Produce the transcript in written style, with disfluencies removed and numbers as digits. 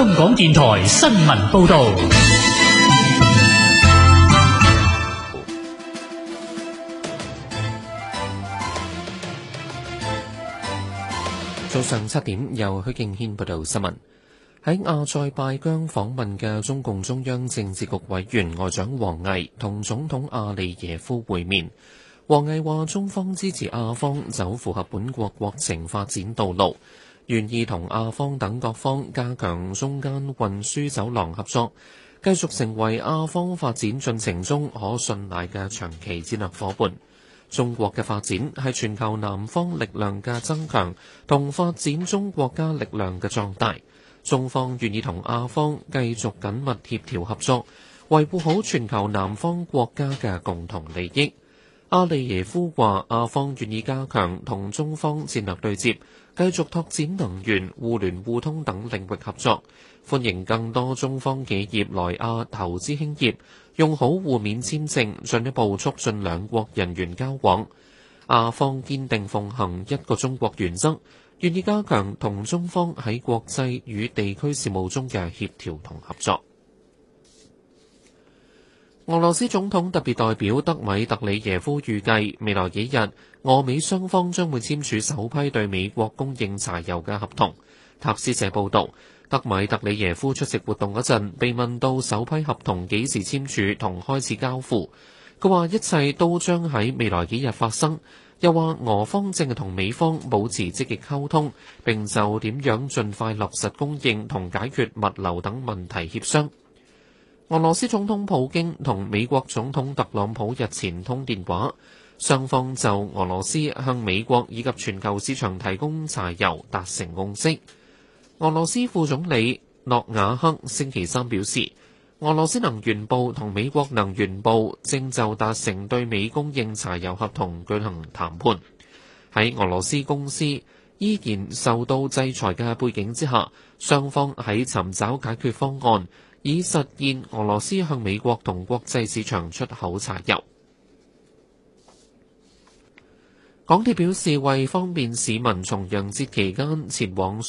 香港電台新聞報道。 早上7點，由許敬軒報道新聞。喺阿塞拜疆訪問嘅中共中央政治局委員外長王毅同總統阿利耶夫會面。王毅話：中方支持阿方走符合本國國情發展道路，願意同阿方等各方加強中間運輸走廊合作，繼續成為阿方發展進程中可信賴嘅長期戰略夥伴。中國嘅發展係全球南方力量嘅增強同發展中國家力量嘅壯大。中方願意同阿方繼續緊密協調合作，維護好全球南方國家嘅共同利益。阿利耶夫話：阿方願意加強同中方戰略對接，繼續拓展能源、互聯互通等領域合作，歡迎更多中方企業來亞投資興業，用好互免簽證，進一步促進兩國人員交往。阿方堅定奉行一個中國原則，願意加強同中方喺國際與地區事務中嘅協調同合作。俄羅斯總統特別代表德米特里耶夫預計未來幾日，俄美雙方將會簽署首批對美國供應柴油嘅合同。塔斯社報導，德米特里耶夫出席活動嗰陣，被問到首批合同幾時簽署同開始交付，佢話一切都將喺未來幾日發生。又話俄方正同美方保持積極溝通，並就點樣盡快落實供應同解決物流等問題協商。俄羅斯總統普京同美國總統特朗普日前通電話，雙方就俄羅斯向美國以及全球市場提供柴油達成共識。俄羅斯副總理諾瓦克星期三表示，俄羅斯能源部同美國能源部正就達成對美供應柴油合同舉行談判。喺俄羅斯公司依然受到制裁嘅背景之下，雙方喺尋找解決方案，以實現俄羅斯向美國同國際市場出口柴油。港鐵表示，為方便市民重陽節期間前往